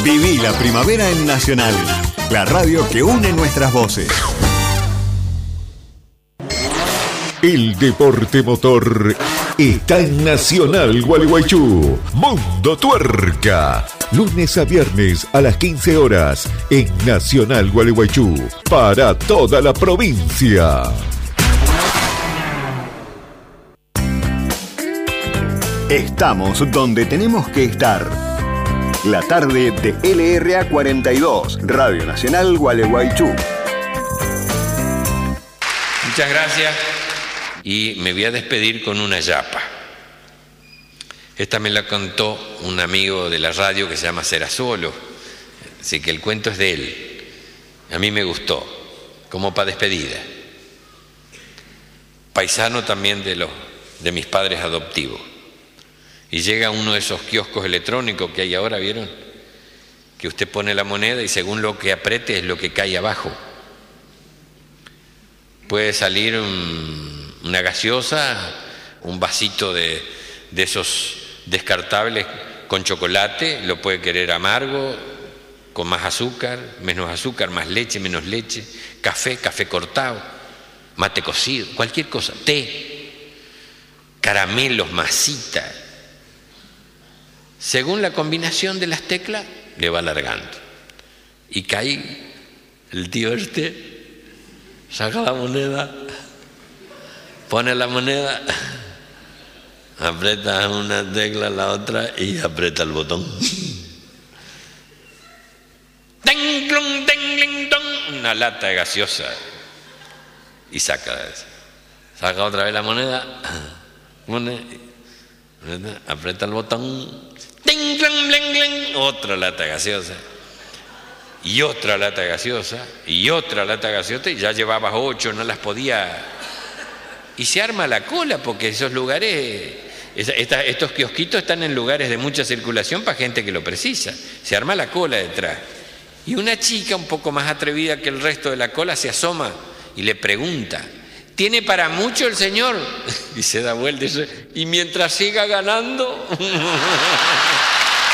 Viví la primavera en Nacional, la radio que une nuestras voces. El deporte motor está en Nacional Gualeguaychú. Mundo Tuerca. Lunes a viernes a las 15 horas en Nacional Gualeguaychú. Para toda la provincia. Estamos donde tenemos que estar. La tarde de LRA 42, Radio Nacional Gualeguaychú. Muchas gracias. Y me voy a despedir con una yapa. Esta me la contó un amigo de la radio que se llama Serasolo, así que el cuento es de él. A mí me gustó, como para despedida. Paisano también de mis padres adoptivos. Y llega a uno de esos kioscos electrónicos que hay ahora, ¿vieron? Que usted pone la moneda y según lo que apriete es lo que cae abajo. Puede salir una gaseosa, un vasito de esos descartables con chocolate, lo puede querer amargo, con más azúcar, más leche, menos leche, café cortado, mate cocido, cualquier cosa, té, caramelos, masitas. Según la combinación de las teclas, le va alargando. Y cae el tío saca la moneda, pone la moneda, aprieta una tecla, la otra y aprieta el botón. Una lata de gaseosa. Y saca otra vez la moneda, aprieta el botón. Otra lata gaseosa y otra lata gaseosa y otra lata gaseosa, y ya llevaba 8, no las podía, y se arma la cola porque esos lugares, estos kiosquitos están en lugares de mucha circulación para gente que lo precisa, se arma la cola detrás, y una chica un poco más atrevida que el resto de la cola se asoma y le pregunta: ¿tiene para mucho el señor? Y se da vuelta y dice: ¿y mientras siga ganando?